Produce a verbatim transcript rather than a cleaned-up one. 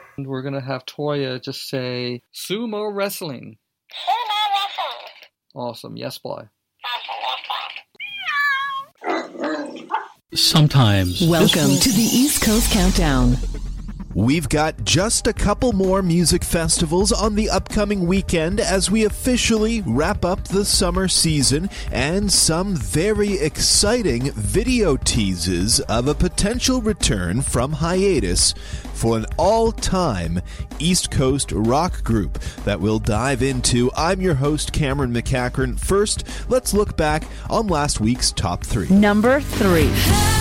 And we're going to have Toya just say, sumo wrestling. Sumo wrestling. Awesome. Yes, boy. Sometimes. Welcome to the East Coast Countdown. We've got just a couple more music festivals on the upcoming weekend as we officially wrap up the summer season, and some very exciting video teases of a potential return from hiatus for an all-time East Coast rock group that we'll dive into. I'm your host, Cameron McCachran. First, let's look back on last week's top three. Number three.